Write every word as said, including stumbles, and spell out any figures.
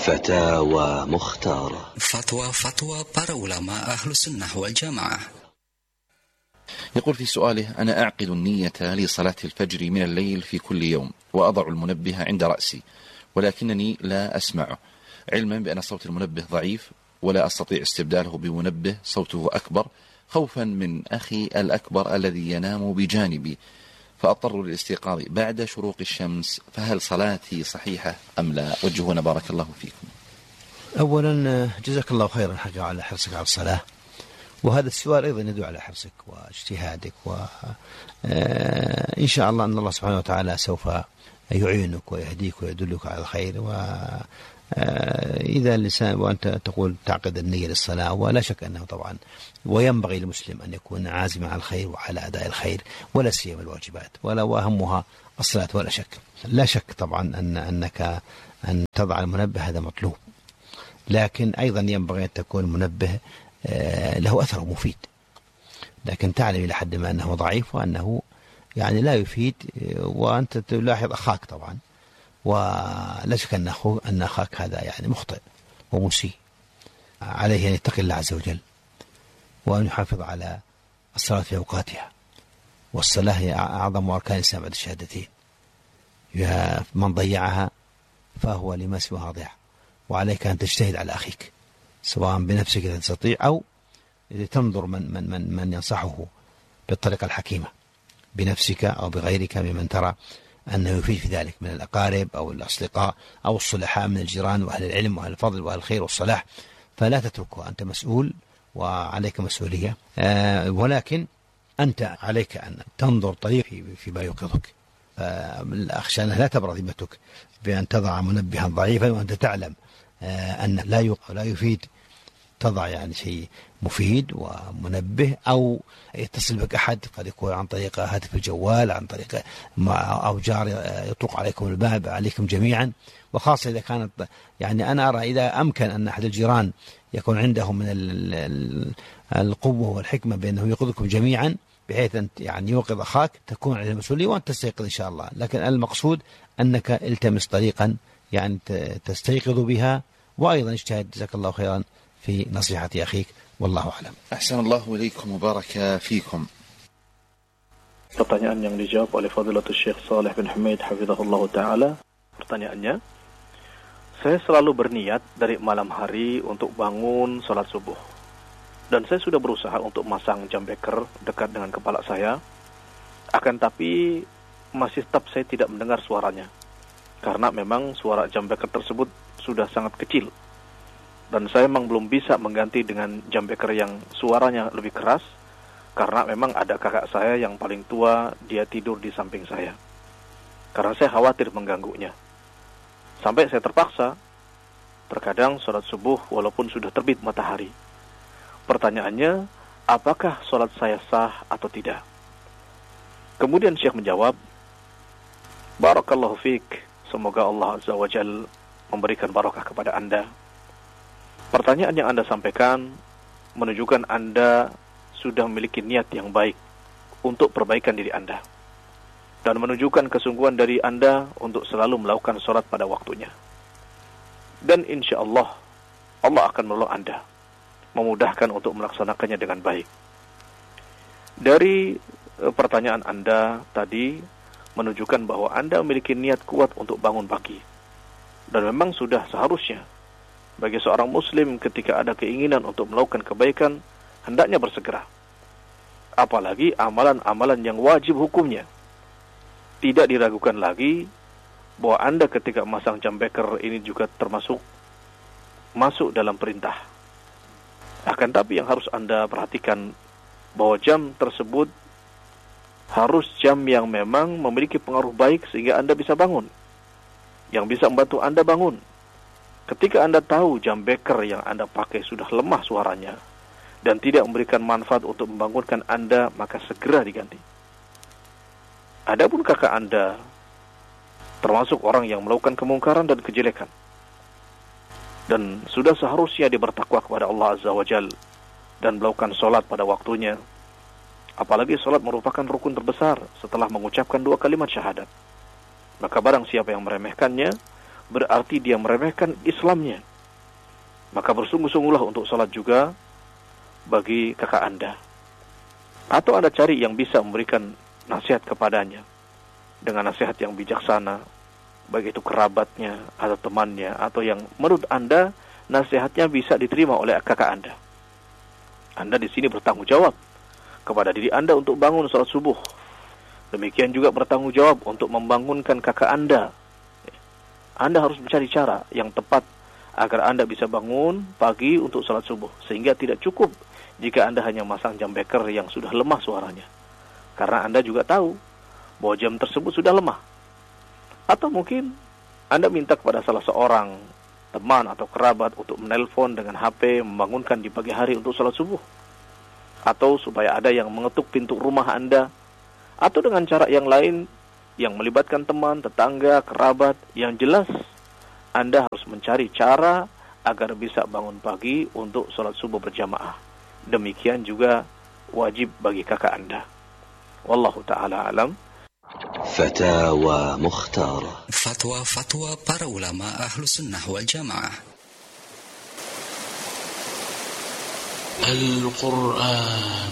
فتاوى مختارة. فتوى فتوى para ulama أهل السنة والجماعة. يقول في سؤاله: أنا أعقد النية لصلاة الفجر من الليل في كل يوم وأضع المنبه عند رأسي، ولكنني لا أسمعه، علما بأن صوت المنبه ضعيف ولا أستطيع استبداله بمنبه صوته أكبر، خوفا من أخي الأكبر الذي ينام بجانبي، فأضطر للاستيقاظ بعد شروق الشمس، فهل صلاتي صحيحة أم لا؟ وجهونا بارك الله فيكم. أولا جزاك الله خيرا حقا على حرصك على الصلاة، وهذا السؤال أيضا يدل على حرصك واجتهادك، وإن شاء الله أن الله سبحانه وتعالى سوف يعينك ويهديك ويدلك على الخير. وإذا الإنسان وأنت تقول تعقد النية للصلاة، ولا شك أنه طبعا وينبغي للمسلم أن يكون عازما على الخير وعلى أداء الخير، ولا سيما الواجبات، ولا وأهمها الصلاة، ولا شك. لا شك طبعا أن أنك أن تضع المنبه هذا مطلوب، لكن أيضا ينبغي أن تكون المنبه له أثر مفيد، لكن تعلم إلى حد ما أنه ضعيف وأنه يعني لا يفيد، وأنت تلاحظ أخاك طبعا، ولا شك أن أخوك أن أخاك هذا يعني مخطئ ومسيء، عليه أن يتقي الله عز وجل وأن يحافظ على الصلاة في أوقاتها، والصلاة هي أعظم أركان الإسلام بعد الشهادتين، من ضيعها فهو لما سواها ضيع، وعليك أن تجتهد على أخيك سواء بنفسك إذا تستطيع، أو تنظر من, من, من, من ينصحه بالطريقة الحكيمة بنفسك أو بغيرك ممن ترى أنه يفيد في ذلك من الأقارب أو الأصدقاء أو الصلحاء من الجيران وأهل العلم وأهل الفضل وأهل الخير والصلاح، فلا تتركه، أنت مسؤول وعليك مسؤولية، آه ولكن أنت عليك أن تنظر طريق فيما يوقظك، أخشى أنها لا تبرد ذمتك بأن تضع منبها ضعيفا وأنت تعلم آه أن لا لا يفيد، تضع يعني شيء مفيد ومنبه، أو يتصل بك أحد قد يكون عن طريق هاتف الجوال، عن طريق أو جار يطرق عليكم الباب عليكم جميعا، وخاصة إذا كانت يعني أنا أرى إذا أمكن أن أحد الجيران يكون عنده من القوة والحكمة بأنه يوقظكم جميعا بحيث أن يعني يوقظ أخاك، تكون على المسؤولية وأنت تستيقظ إن شاء الله، لكن المقصود أنك التمس طريقا يعني تستيقظ بها، وأيضا اجتهد جزاك الله خيرا في نصيحة أخيك، والله أعلم. أحسن الله إليكم وبارك فيكم. Pertanyaan yang dijawab oleh Fadilatul Syekh Saleh bin Hamid hafizahullah ta'ala. Pertanyaannya, saya selalu berniat dari malam hari untuk bangun salat subuh, dan saya sudah berusaha untuk masang jam beker dekat dengan kepala saya, akan tapi masih tetap saya tidak mendengar suaranya, karena memang suara jam beker tersebut sudah sangat kecil, dan saya memang belum bisa mengganti dengan jam beker yang suaranya lebih keras, karena memang ada kakak saya yang paling tua, dia tidur di samping saya, karena saya khawatir mengganggunya. Sampai saya terpaksa terkadang sholat subuh walaupun sudah terbit matahari. Pertanyaannya, apakah sholat saya sah atau tidak? Kemudian Syekh menjawab, Barakallahu fiik, semoga Allah Azza wa Jal memberikan barakah kepada Anda. Pertanyaan yang Anda sampaikan menunjukkan Anda sudah memiliki niat yang baik untuk perbaikan diri Anda, dan menunjukkan kesungguhan dari Anda untuk selalu melakukan sholat pada waktunya. Dan insya Allah, Allah akan menolong Anda, memudahkan untuk melaksanakannya dengan baik. Dari e, pertanyaan Anda tadi menunjukkan bahwa Anda memiliki niat kuat untuk bangun pagi, dan memang sudah seharusnya bagi seorang muslim ketika ada keinginan untuk melakukan kebaikan, hendaknya bersegera. Apalagi amalan-amalan yang wajib hukumnya. Tidak diragukan lagi bahwa Anda ketika memasang jam beker ini juga termasuk masuk dalam perintah. Akan tapi yang harus Anda perhatikan bahwa jam tersebut harus jam yang memang memiliki pengaruh baik sehingga Anda bisa bangun, yang bisa membantu Anda bangun. Ketika Anda tahu jam beker yang Anda pakai sudah lemah suaranya dan tidak memberikan manfaat untuk membangunkan Anda, maka segera diganti. Adapun kakak Anda termasuk orang yang melakukan kemungkaran dan kejelekan, dan sudah seharusnya dia bertakwa kepada Allah Azza wa Jal dan melakukan solat pada waktunya. Apalagi solat merupakan rukun terbesar setelah mengucapkan dua kalimat syahadat. Maka barang siapa yang meremehkannya, berarti dia meremehkan Islamnya. Maka bersungguh-sungguhlah untuk sholat juga bagi kakak Anda. Atau Anda cari yang bisa memberikan nasihat kepadanya dengan nasihat yang bijaksana, baik itu kerabatnya atau temannya, atau yang menurut Anda nasihatnya bisa diterima oleh kakak Anda. Anda di sini bertanggung jawab kepada diri Anda untuk bangun sholat subuh. Demikian juga bertanggung jawab untuk membangunkan kakak Anda. Anda harus mencari cara yang tepat agar Anda bisa bangun pagi untuk sholat subuh. Sehingga tidak cukup jika Anda hanya masang jam beker yang sudah lemah suaranya. Karena Anda juga tahu bahwa jam tersebut sudah lemah. Atau mungkin Anda minta kepada salah seorang teman atau kerabat untuk menelpon dengan H P, membangunkan di pagi hari untuk sholat subuh. Atau supaya ada yang mengetuk pintu rumah Anda. Atau dengan cara yang lain yang melibatkan teman, tetangga, kerabat. Yang jelas Anda harus mencari cara agar bisa bangun pagi untuk sholat subuh berjamaah. Demikian juga wajib bagi kakak Anda. Wallahu ta'ala alam. Fatawa Mukhtara. Fatwa-fatwa para ulama ahlu sunnah wal jamaah. Al-Quran